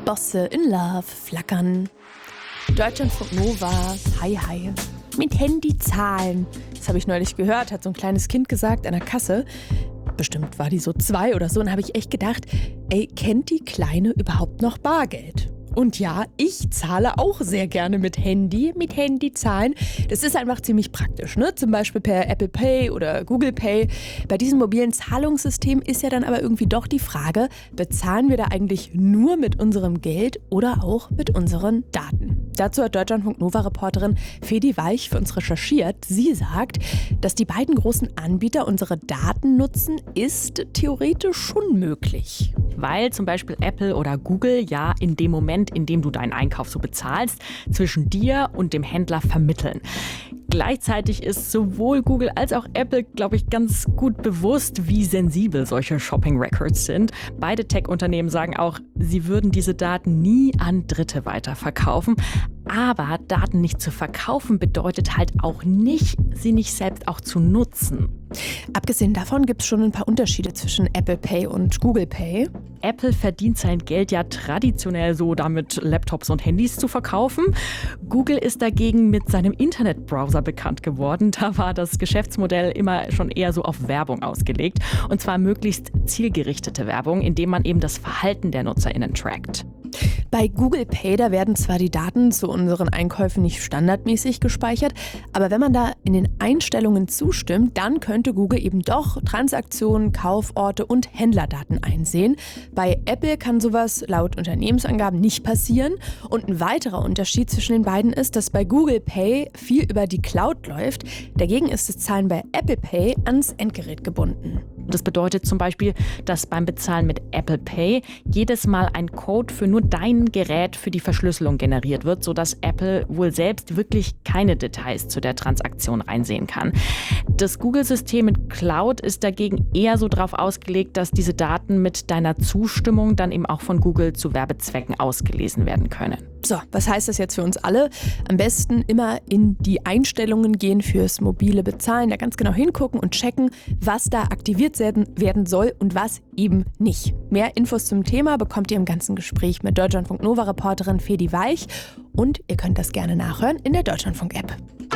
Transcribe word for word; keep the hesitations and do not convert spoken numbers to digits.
Bosse in Love flackern. Deutschlandfunk Nova, hi hi. Mit Handy zahlen. Das habe ich neulich gehört, hat so ein kleines Kind gesagt an der Kasse. Bestimmt war die so zwei oder so. Und habe ich echt gedacht, ey, kennt die Kleine überhaupt noch Bargeld? Und ja, ich zahle auch sehr gerne mit Handy, mit Handy zahlen. Das ist einfach ziemlich praktisch, ne? Zum Beispiel per Apple Pay oder Google Pay. Bei diesem mobilen Zahlungssystem ist ja dann aber irgendwie doch die Frage, bezahlen wir da eigentlich nur mit unserem Geld oder auch mit unseren Daten? Dazu hat Deutschlandfunk Nova-Reporterin Fedi Weich für uns recherchiert. Sie sagt, dass die beiden großen Anbieter unsere Daten nutzen, ist theoretisch schon möglich. Weil zum Beispiel Apple oder Google ja in dem Moment, in dem du deinen Einkauf so bezahlst, zwischen dir und dem Händler vermitteln. Gleichzeitig ist sowohl Google als auch Apple, glaube ich, ganz gut bewusst, wie sensibel solche Shopping Records sind. Beide Tech-Unternehmen sagen auch, sie würden diese Daten nie an Dritte weiterverkaufen. Aber Daten nicht zu verkaufen bedeutet halt auch nicht, sie nicht selbst auch zu nutzen. Abgesehen davon gibt es schon ein paar Unterschiede zwischen Apple Pay und Google Pay. Apple verdient sein Geld ja traditionell so damit, Laptops und Handys zu verkaufen. Google ist dagegen mit seinem Internetbrowser bekannt geworden. Da war das Geschäftsmodell immer schon eher so auf Werbung ausgelegt. Und zwar möglichst zielgerichtete Werbung, indem man eben das Verhalten der NutzerInnen trackt. Bei Google Pay, da werden zwar die Daten zu unseren Einkäufen nicht standardmäßig gespeichert, aber wenn man da in den Einstellungen zustimmt, dann könnte Google eben doch Transaktionen, Kauforte und Händlerdaten einsehen. Bei Apple kann sowas laut Unternehmensangaben nicht passieren. Und ein weiterer Unterschied zwischen den beiden ist, dass bei Google Pay viel über die Cloud läuft. Dagegen ist das Zahlen bei Apple Pay ans Endgerät gebunden. Das bedeutet zum Beispiel, dass beim Bezahlen mit Apple Pay jedes Mal ein Code für nur dein Gerät für die Verschlüsselung generiert wird, sodass Apple wohl selbst wirklich keine Details zu der Transaktion einsehen kann. Das Google-System mit Cloud ist dagegen eher so darauf ausgelegt, dass diese Daten mit deiner Zustimmung dann eben auch von Google zu Werbezwecken ausgelesen werden können. So, was heißt das jetzt für uns alle? Am besten immer in die Einstellungen gehen fürs mobile Bezahlen, da ganz genau hingucken und checken, was da aktiviert werden soll und was eben nicht. Mehr Infos zum Thema bekommt ihr im ganzen Gespräch mit Deutschlandfunk Nova-Reporterin Fedi Weich und ihr könnt das gerne nachhören in der Deutschlandfunk-App.